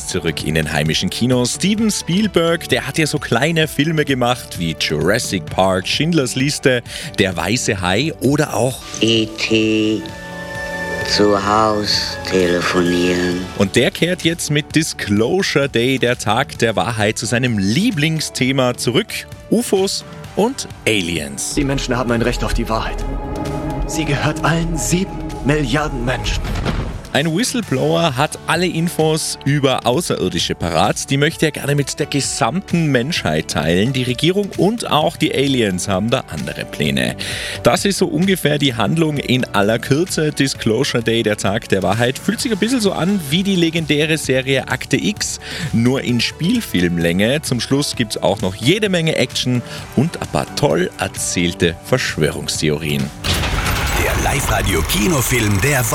ist zurück in den heimischen Kinos. Steven Spielberg, der hat ja so kleine Filme gemacht wie Jurassic Park, Schindlers Liste, Der weiße Hai oder auch E.T. zu Haus telefonieren. Und der kehrt jetzt mit Disclosure Day, der Tag der Wahrheit, zu seinem Lieblingsthema zurück. UFOs und Aliens. Die Menschen haben ein Recht auf die Wahrheit. Sie gehört allen 7 Milliarden Menschen. Ein Whistleblower hat alle Infos über Außerirdische parat. Die möchte er gerne mit der gesamten Menschheit teilen. Die Regierung und auch die Aliens haben da andere Pläne. Das ist so ungefähr die Handlung in aller Kürze. Disclosure Day, der Tag der Wahrheit, fühlt sich ein bisschen so an wie die legendäre Serie Akte X, nur in Spielfilmlänge. Zum Schluss gibt es auch noch jede Menge Action und ein paar toll erzählte Verschwörungstheorien. Der Live-Radio-Kinofilm der Woche.